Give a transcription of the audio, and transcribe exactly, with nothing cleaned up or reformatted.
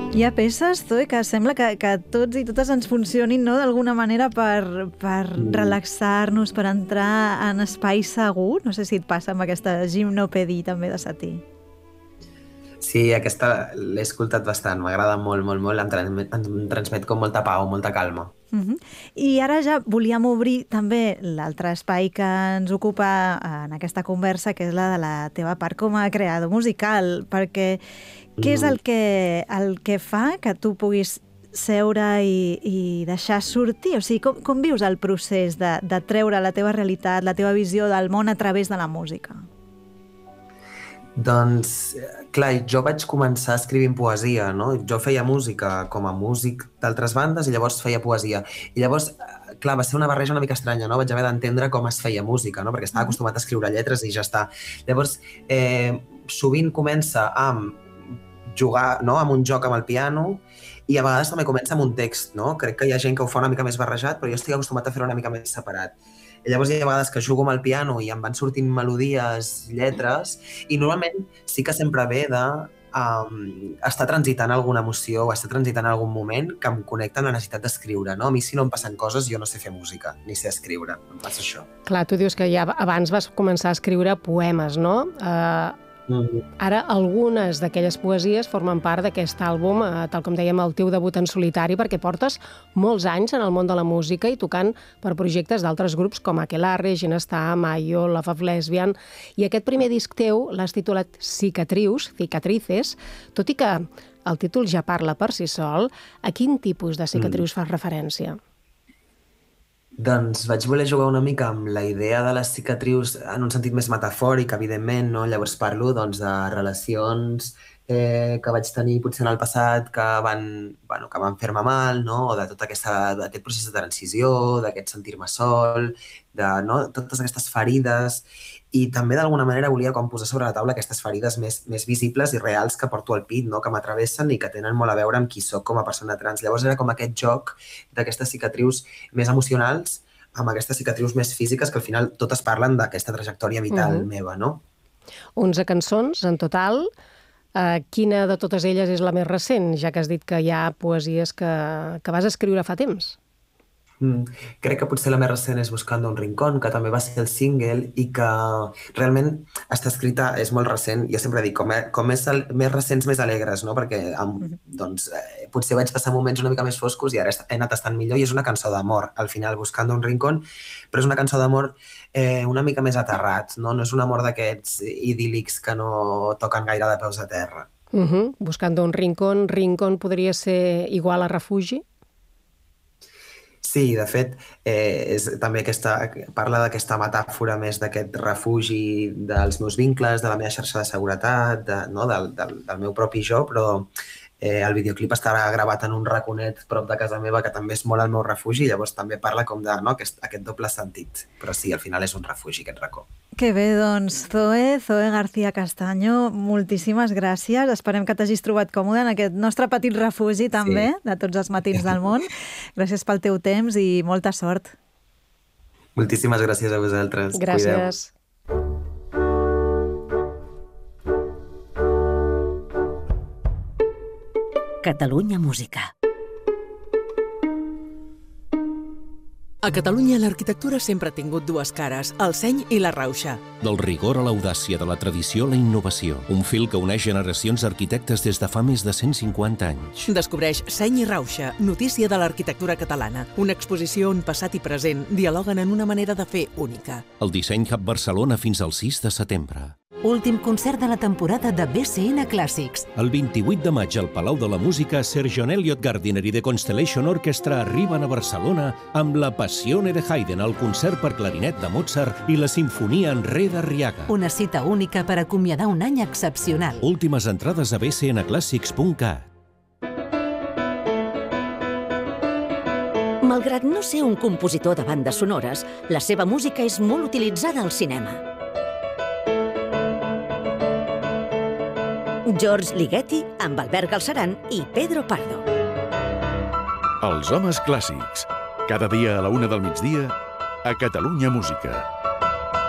Hi ha peces, Zoe, que sembla que, que tots i totes ens funcionin, no?, d'alguna manera per, per mm. relaxar-nos, per entrar en espai segur. No sé si et passa amb aquesta gimnopedie també de Satie. Sí, aquesta l'he escoltat bastant, m'agrada molt, molt, molt, em transmet, em transmet com molta pau, molta calma. Uh-huh. I ara ja volíem obrir també l'altre espai que ens ocupa en aquesta conversa, que és la de la teva part com a creador musical, perquè què és el que, el que fa que tu puguis seure i, i deixar sortir? O sigui, com, com vius el procés de, de treure la teva realitat, la teva visió del món a través de la música? Doncs, clar, jo vaig començar escrivint poesia, no? Jo feia música com a músic d'altres bandes i llavors feia poesia. I llavors, clar, va ser una barreja una mica estranya, no? Vaig haver d'entendre com es feia música, no? Perquè estava acostumat a escriure lletres i ja està. Llavors, eh, sovint comença amb jugar, no?, amb un joc amb el piano i a vegades també comença amb un text, no? Crec que hi ha gent que ho fa una mica més barrejat, però jo estic acostumat a fer-ho una mica més separat. I llavors hi ha vegades que jugo amb el piano i em van sortint melodies, lletres, i normalment sí que sempre ve de um, estar transitant alguna emoció o estar transitant algun moment que em connecta amb la necessitat d'escriure, no? A mi si no em passen coses jo no sé fer música, ni sé escriure, em passa això. Clar, tu dius que ja abans vas començar a escriure poemes, no? Uh... Ara, algunes d'aquelles poesies formen part d'aquest àlbum, eh, tal com dèiem, el teu debut en solitari, perquè portes molts anys en el món de la música i tocant per projectes d'altres grups com Aquelarre, Ginestar, Mayo, Love of Lesbian, i aquest primer disc teu l'has titulat Cicatrius, Cicatrices, tot i que el títol ja parla per si sol. A quin tipus de cicatrius fas referència? Doncs vaig voler jugar una mica amb la idea de les cicatrius en un sentit més metafòric, evidentment, no? Llavors parlo doncs, de relacions eh, que vaig tenir potser en el passat que van, bueno, que van fer-me mal, no? O de tot aquesta, aquest procés de transició, d'aquest sentir-me sol, de no? Totes aquestes ferides. I també d'alguna manera volia com posar sobre la taula aquestes ferides més, més visibles i reals que porto al pit, no? Que m'atravessen i que tenen molt a veure amb qui soc com a persona trans. Llavors era com aquest joc d'aquestes cicatrius més emocionals amb aquestes cicatrius més físiques que al final totes parlen d'aquesta trajectòria vital uh-huh. meva, no? onze cançons en total. Uh, quina de totes elles és la més recent, ja que has dit que hi ha poesies que, que vas escriure fa temps? Mm. Crec que potser la més recent és Buscando un rincón, que també va ser el single i que realment està escrita, és molt recent, jo sempre dic, com, com més, el, més recents, més alegres, no? Perquè amb, doncs, eh, potser vaig passar moments una mica més foscos i ara he anat estant millor i és una cançó d'amor, al final, Buscando un rincón, però és una cançó d'amor eh, una mica més aterrat, no? No és un amor d'aquests idíl·lics que no toquen gaire de peus a terra. Uh-huh. Buscando un rincón, rincón podria ser igual a refugi? Sí, de fet, eh, és també aquesta, parla d'aquesta metàfora més d'aquest refugi dels meus vincles, de la meva xarxa de seguretat, de, no, del, del, del meu propi jo, però eh, el videoclip estarà gravat en un raconet prop de casa meva que també és molt el meu refugi, llavors també parla com de no, aquest, aquest doble sentit. Però sí, al final és un refugi, aquest racó. Que bé, doncs, Zoe, Zoe García Castaño, moltíssimes gràcies. Esperem que t'hagis trobat còmode en aquest nostre petit refugi també, sí. de tots els matins del món. Gràcies pel teu temps i molta sort. Moltíssimes gràcies a vosaltres. Gràcies. Cuideu. Catalunya Música. A Catalunya l'arquitectura sempre ha tingut dues cares, el seny i la rauxa. Del rigor a l'audàcia, de la tradició a la innovació. Un fil que uneix generacions d'arquitectes des de fa més de cent cinquanta anys. Descobreix Seny i Rauxa, notícia de l'arquitectura catalana. Una exposició on passat i present dialoguen en una manera de fer única. El Disseny Hub Barcelona fins al sis de setembre. Últim concert de la temporada de B C N Clàssics. El vint-i-vuit de maig al Palau de la Música, Sir John Eliot Gardiner i The Constellation Orchestra arriben a Barcelona amb la Passione de Haydn, el concert per clarinet de Mozart i la Sinfonia en Re d'Arriaga. Una cita única per acomiadar un any excepcional. Últimes entrades a b c n clàssics punt cat. Malgrat no ser un compositor de bandes sonores, la seva música és molt utilitzada al cinema. George Ligeti amb Albert Galceran i Pedro Pardo. Els homes clàssics. Cada dia a la una del migdia a Catalunya Música.